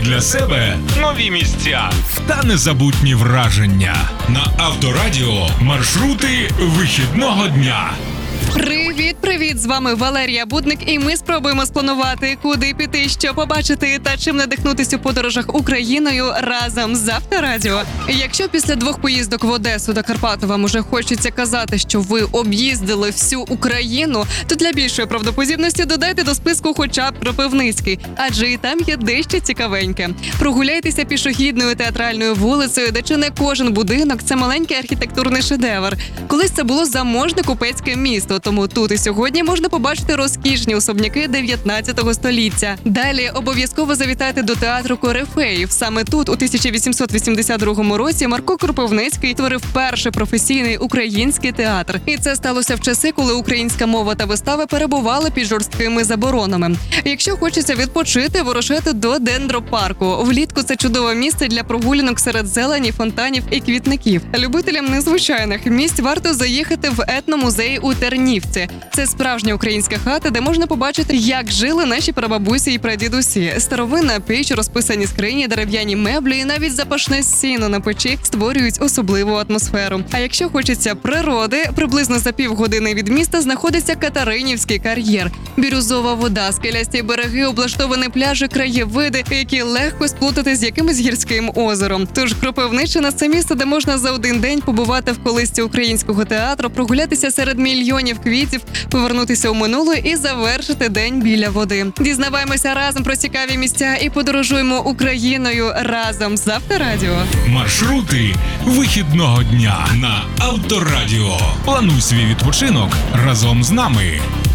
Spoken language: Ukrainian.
для себе нові місця та незабутні враження. На Авторадіо маршрути вихідного дня. Привіт! З вами Валерія Будник, і ми спробуємо спланувати, куди піти, що побачити та чим надихнутись у подорожах Україною разом з Авторадіо. Якщо після 2 поїздок в Одесу та Карпати вам уже хочеться казати, що ви об'їздили всю Україну, то для більшої правдоподібності додайте до списку хоча б Кропивницький, адже і там є дещо цікавеньке. Прогуляйтеся пішохідною театральною вулицею, де чи не кожен будинок – це маленький архітектурний шедевр. Колись це було заможне купецьке місто, тому тут і сьогодні можна побачити розкішні особняки 19 століття. Далі обов'язково завітайте до театру Корифеїв. Саме тут, у 1882 році, Марко Кропивницький створив перший професійний український театр. І це сталося в часи, коли українська мова та вистави перебували під жорсткими заборонами. Якщо хочеться відпочити, вирушайте до Дендропарку. Влітку це чудове місце для прогулянок серед зелені, фонтанів і квітників. Любителям незвичайних місць варто заїхати в етномузей у Тернівці. Це справжня українська хата, де можна побачити, як жили наші прабабусі і прадідусі. Старовинна піч, розписані скрині, дерев'яні меблі і навіть запашне сіно на печі створюють особливу атмосферу. А якщо хочеться природи, приблизно за півгодини від міста знаходиться Катеринівський кар'єр. Бірюзова вода, скелясті береги, облаштовані пляжі, краєвиди, які легко сплутати з якимось гірським озером. Тож Кропивниччина – це місце, де можна за один день побувати в колисці українського театру, прогулятися серед мільйонів квітів, повернутися у минуле і завершити день біля води. Дізнаваємося разом про цікаві місця і подорожуємо Україною разом з Авторадіо. Маршрути вихідного дня на Авторадіо. Плануй свій відпочинок разом з нами.